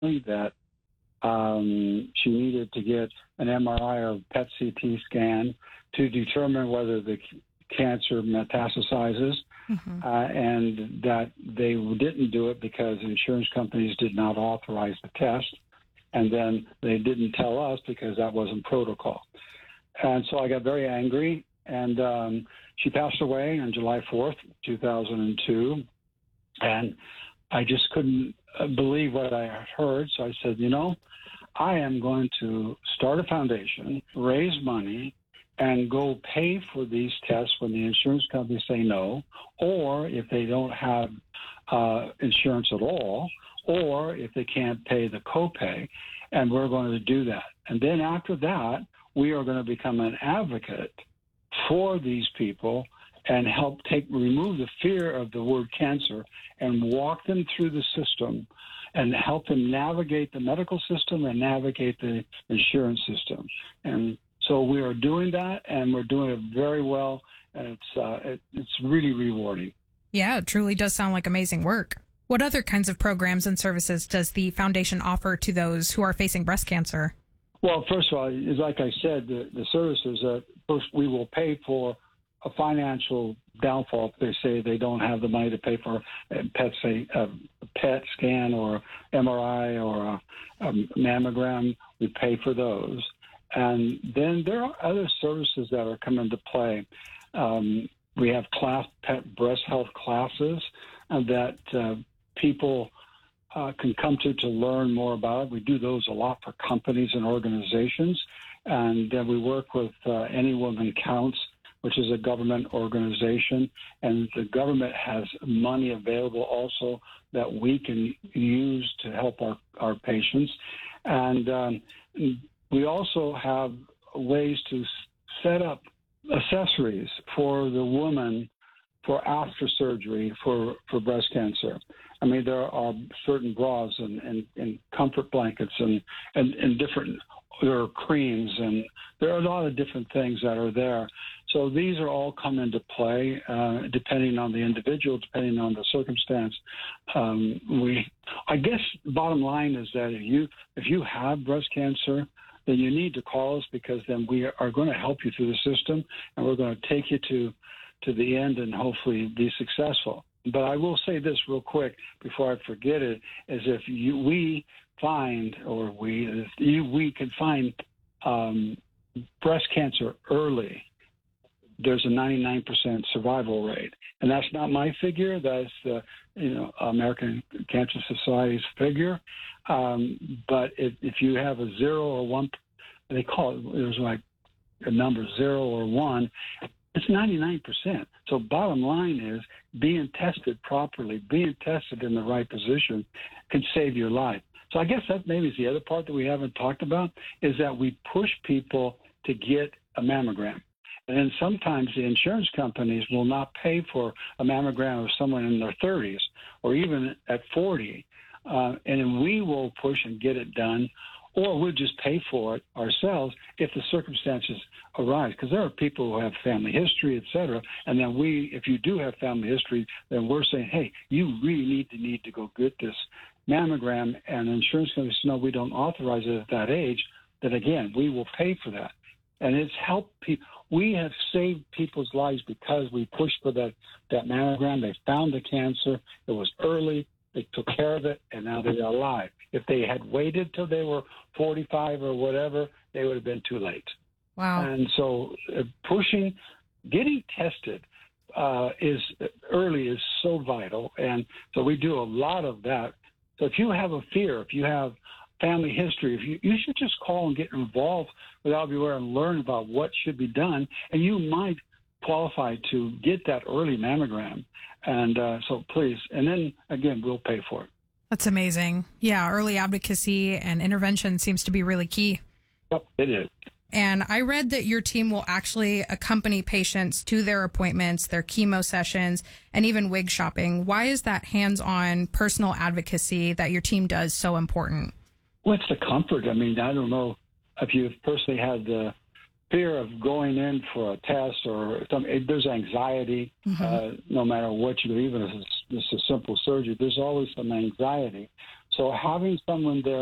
that she needed to get an MRI or PET CT scan to determine whether the cancer metastasizes, and that they didn't do it because insurance companies did not authorize the test, and then they didn't tell us because that wasn't protocol. And so I got very angry, and she passed away on July 4th, 2002, and I just couldn't believe what I heard. So I said, I am going to start a foundation, raise money, and go pay for these tests when the insurance companies say no, or if they don't have insurance at all, or if they can't pay the copay, and we're going to do that. And then after that, we are going to become an advocate for these people and help remove the fear of the word cancer and walk them through the system and help them navigate the medical system and navigate the insurance system. And so we are doing that, and we're doing it very well, and it's really rewarding. Yeah, it truly does sound like amazing work. What other kinds of programs and services does the foundation offer to those who are facing breast cancer? Well, first of all, like I said, the services, first we will pay for a financial downfall if they say they don't have the money to pay for a PET scan or MRI or a mammogram. We pay for those. And then there are other services that are coming into play. We have pet breast health classes that people can come to learn more about. We do those a lot for companies and organizations. And then we work with Any Woman Counts, which is a government organization. And the government has money available also that we can use to help our patients. And we also have ways to set up accessories for the woman for after surgery for breast cancer. I mean, there are certain bras and comfort blankets and different, there are creams, and there are a lot of different things that are there. So these are all come into play depending on the individual, depending on the circumstance. I guess bottom line is that if you have breast cancer, then you need to call us, because then we are going to help you through the system, and we're going to take you to the end and hopefully be successful. But I will say this real quick before I forget it, is if we can find breast cancer early, there's a 99% survival rate. And that's not my figure. That's the American Cancer Society's figure. But if you have a 0 or 1, they call it, there's like a number 0 or 1, it's 99%. So bottom line is being tested properly, being tested in the right position can save your life. So I guess that maybe is the other part that we haven't talked about, is that we push people to get a mammogram. And then sometimes the insurance companies will not pay for a mammogram of someone in their 30s or even at 40. And then we will push and get it done, or we'll just pay for it ourselves if the circumstances arise. Because there are people who have family history, et cetera. And then if you do have family history, then we're saying, hey, you really need to go get this mammogram. And the insurance companies know we don't authorize it at that age. Then again, we will pay for that. And it's helped people. We have saved people's lives because we pushed for that mammogram. They found the cancer. It was early. They took care of it, and now they're alive. If they had waited till they were 45 or whatever, they would have been too late. Wow. And so getting tested early is so vital. And so we do a lot of that. So if you have a fear, if you have family history, you should just call and get involved with Albuera and learn about what should be done, and you might qualify to get that early mammogram. And so please, and then again, we'll pay for it. That's amazing. Yeah, early advocacy and intervention seems to be really key. Yep, it is. And I read that your team will actually accompany patients to their appointments, their chemo sessions, and even wig shopping. Why is that hands-on personal advocacy that your team does so important? Well, it's the comfort. I mean, I don't know if you've personally had the fear of going in for a test or something. There's anxiety, no matter what you do, even if it's just a simple surgery, there's always some anxiety. So having someone there